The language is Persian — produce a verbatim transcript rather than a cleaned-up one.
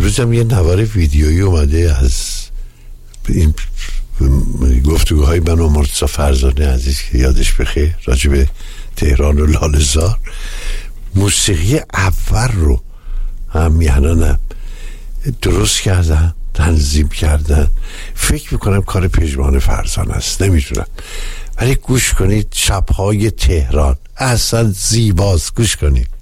امروز هم یه نوار ویدیویی اومده از این گفتگوهای من و مرتضی فرزانه عزیز که یادش بخیر راجع به تهران و لاله‌زار. موسیقی اول رو هم میهنانم درست کردن، تنظیم کردن. فکر میکنم کار پژمان فرزانه است، نمیدونم، ولی گوش کنید. شبهای تهران اصلا زیباست، گوش کنید.